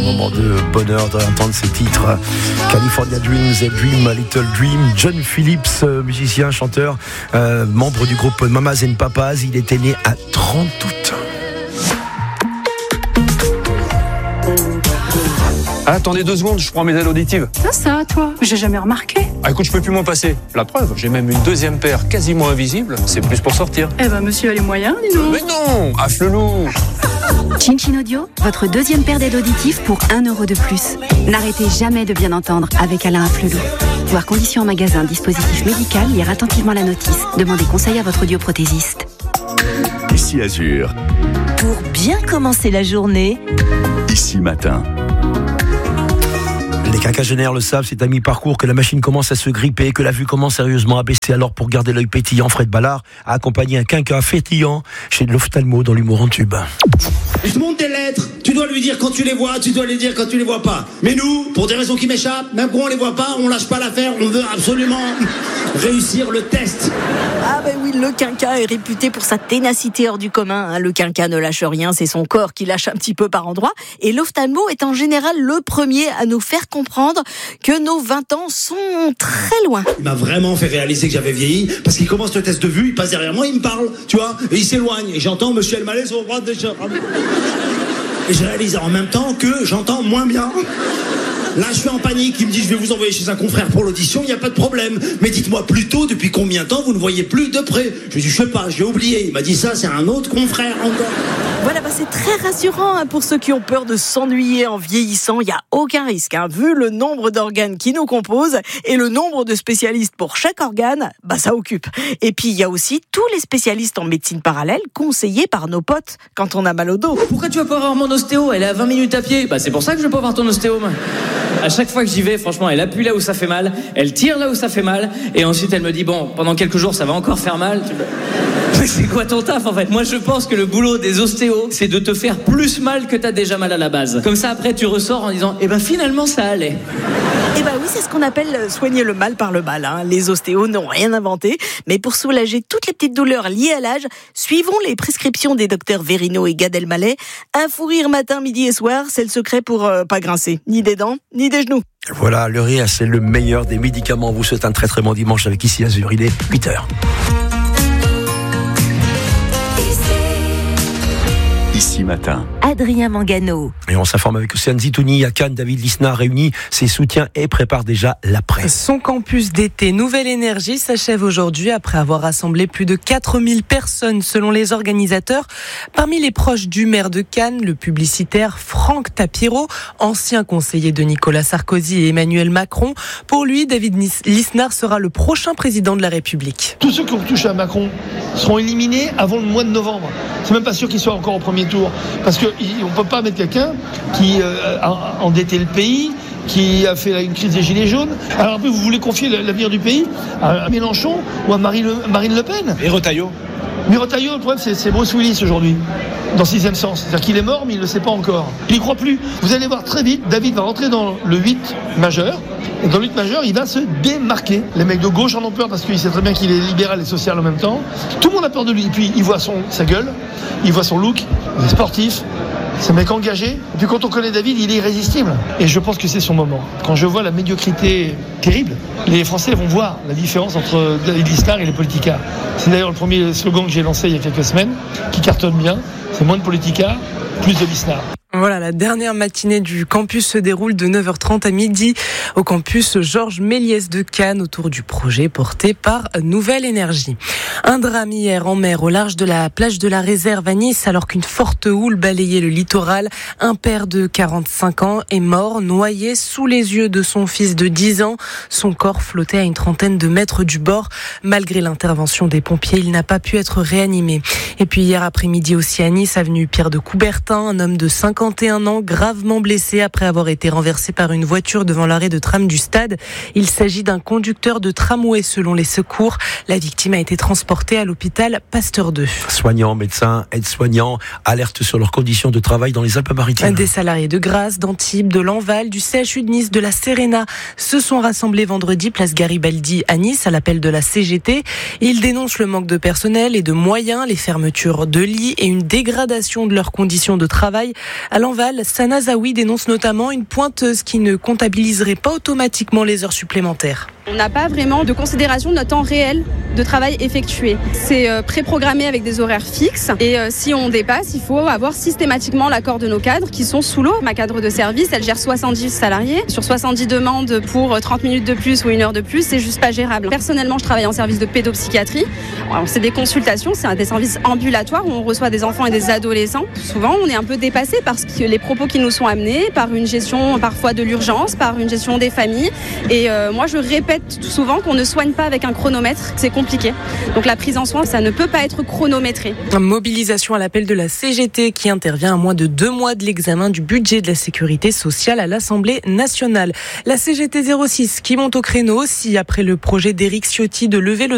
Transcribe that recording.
moment de bonheur d'entendre ces titres. California Dreams et Dream a Little Dream. John Phillips, musicien, chanteur, membre du groupe Mamas and Papas. Il était né à 30 août. Attendez 2 secondes, je prends mes aides auditives. Ça, toi, j'ai jamais remarqué. Ah, écoute, je peux plus m'en passer. La preuve, j'ai même une deuxième paire quasiment invisible. C'est plus pour sortir. Eh ben, monsieur a les moyens, dis donc. Mais non, Afflelou. Chin Audio, votre deuxième paire d'aides auditives pour 1 euro de plus. N'arrêtez jamais de bien entendre avec Alain Afflelou. Voir conditions en magasin, dispositif médical, lire attentivement la notice. Demandez conseil à votre audioprothésiste. Ici Azur. Pour bien commencer la journée, Ici Matin. Les quinquagénaires le savent, c'est à mi-parcours que la machine commence à se gripper, que la vue commence sérieusement à baisser. Alors pour garder l'œil pétillant, Fred Ballard a accompagné un quinquas fétillant chez l'ophtalmo dans l'humour en tube. Je te montre des lettres, tu dois lui dire quand tu les vois, tu dois les dire quand tu les vois pas. Mais nous, pour des raisons qui m'échappent, même quand on les voit pas, on lâche pas l'affaire, on veut absolument réussir le test. ah ben oui, le quinquas est réputé pour sa ténacité hors du commun. Le quinquas ne lâche rien, c'est son corps qui lâche un petit peu par endroits. Et l'ophtalmo est en général le premier à nous faire comprendre que nos 20 ans sont très loin. Il m'a vraiment fait réaliser que j'avais vieilli, parce qu'il commence le test de vue, il passe derrière moi, il me parle, tu vois, et il s'éloigne, et j'entends Monsieur Elmaleh sur droite des chats. Et je réalise en même temps que j'entends moins bien. Là, je suis en panique. Il me dit, je vais vous envoyer chez un confrère pour l'audition. Il n'y a pas de problème. Mais dites-moi plutôt, depuis combien de temps vous ne voyez plus de près? Je lui ai dit, je sais pas, j'ai oublié. Il m'a dit ça, c'est un autre confrère encore. Voilà, c'est très rassurant pour ceux qui ont peur de s'ennuyer en vieillissant. Il n'y a aucun risque. Vu le nombre d'organes qui nous composent et le nombre de spécialistes pour chaque organe, ça occupe. Et puis, il y a aussi tous les spécialistes en médecine parallèle conseillés par nos potes quand on a mal au dos. Pourquoi tu vas pas voir mon ostéo? Elle est à 20 minutes à pied. C'est pour ça que je vais pas voir ton ostéo, moi. À chaque fois que j'y vais, franchement, elle appuie là où ça fait mal, elle tire là où ça fait mal, et ensuite elle me dit, bon, pendant quelques jours, ça va encore faire mal. Mais c'est quoi ton taf, en fait? Moi, je pense que le boulot des ostéos, c'est de te faire plus mal que t'as déjà mal à la base. Comme ça, après, tu ressors en disant, finalement, ça allait. Oui, c'est ce qu'on appelle soigner le mal par le mal. Les ostéos n'ont rien inventé, mais pour soulager toutes les petites douleurs liées à l'âge, suivons les prescriptions des docteurs Verino et Gad Elmaleh. Un fou rire matin, midi et soir, c'est le secret pour pas grincer, ni des dents, ni des genoux. Voilà, le rire, c'est le meilleur des médicaments. On vous souhaite un très très bon dimanche avec Ici Azur. Il est 8h. Ici Matin. Adrien Mangano. Et on s'informe avec Océane Zitouni à Cannes. David Lisnard réunit ses soutiens et prépare déjà l'après. Son campus d'été Nouvelle Énergie s'achève aujourd'hui après avoir rassemblé plus de 4000 personnes selon les organisateurs. Parmi les proches du maire de Cannes, le publicitaire Franck Tapiro, ancien conseiller de Nicolas Sarkozy et Emmanuel Macron. Pour lui, David Lisnard sera le prochain président de la République. Tous ceux qui ont touché à Macron seront éliminés avant le mois de novembre. C'est même pas sûr qu'ils soient encore au premier tour. Parce qu'on ne peut pas mettre quelqu'un qui a endetté le pays, qui a fait une crise des Gilets jaunes. Alors après, vous voulez confier l'avenir du pays à Mélenchon ou à Marine Le Pen? Et Retailleau? Mais Retailleau, le problème, c'est Bruce Willis aujourd'hui, dans Sixième Sens. C'est-à-dire qu'il est mort, mais il ne le sait pas encore. Il n'y croit plus. Vous allez voir très vite, David va rentrer dans le 8 majeur. Et dans le 8 majeur, il va se démarquer. Les mecs de gauche en ont peur parce qu'il sait très bien qu'il est libéral et social en même temps. Tout le monde a peur de lui. Et puis, il voit sa gueule, il voit son look, il est sportif. C'est un mec engagé. Et puis quand on connaît David, il est irrésistible. Et je pense que c'est son moment. Quand je vois la médiocrité terrible, les Français vont voir la différence entre David Lisnard et les politicards. C'est d'ailleurs le premier slogan que j'ai lancé il y a quelques semaines, qui cartonne bien. C'est moins de politicards, plus de Lisnard. Voilà, la dernière matinée du campus se déroule de 9h30 à midi au campus Georges Méliès de Cannes autour du projet porté par Nouvelle Énergie. Un drame hier en mer au large de la plage de la Réserve à Nice alors qu'une forte houle balayait le littoral. Un père de 45 ans est mort, noyé sous les yeux de son fils de 10 ans. Son corps flottait à une trentaine de mètres du bord. Malgré l'intervention des pompiers, il n'a pas pu être réanimé. Et puis hier après-midi aussi à Nice, avenue Pierre de Coubertin, un homme de 51 ans, gravement blessé après avoir été renversé par une voiture devant l'arrêt de tram du stade. Il s'agit d'un conducteur de tramway selon les secours. La victime a été transportée à l'hôpital Pasteur 2. Soignants, médecins, aides-soignants alertent sur leurs conditions de travail dans les Alpes-Maritimes. Des salariés de Grasse, d'Antibes, de Lanval, du CHU de Nice, de la Serena se sont rassemblés vendredi place Garibaldi à Nice à l'appel de la CGT. Ils dénoncent le manque de personnel et de moyens, les fermetures de lits et une dégradation de leurs conditions de travail À Lanval, Sana Zawi dénonce notamment une pointeuse qui ne comptabiliserait pas automatiquement les heures supplémentaires. On n'a pas vraiment de considération de notre temps réel de travail effectué. C'est préprogrammé avec des horaires fixes et si on dépasse, il faut avoir systématiquement l'accord de nos cadres qui sont sous l'eau. Ma cadre de service, elle gère 70 salariés. Sur 70 demandes pour 30 minutes de plus ou 1 heure de plus, c'est juste pas gérable. Personnellement, je travaille en service de pédopsychiatrie. Alors, c'est des consultations, c'est des services ambulatoires où on reçoit des enfants et des adolescents. Souvent, on est un peu dépassé parce que les propos qui nous sont amenés par une gestion parfois de l'urgence, par une gestion des familles. Et moi, je répète souvent qu'on ne soigne pas avec un chronomètre, c'est compliqué. Donc la prise en soin, ça ne peut pas être chronométré. Mobilisation à l'appel de la CGT qui intervient à moins de 2 mois de l'examen du budget de la sécurité sociale à l'Assemblée nationale. La CGT 06 qui monte au créneau aussi après le projet d'Éric Ciotti de lever le